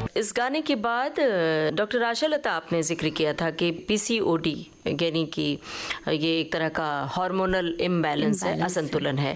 इस गाने के बाद डॉक्टर आशा लता आपने जिक्र किया था कि पीसीओडी यानी कि ये एक तरह का हार्मोनल इम्बैलेंस है, असंतुलन है।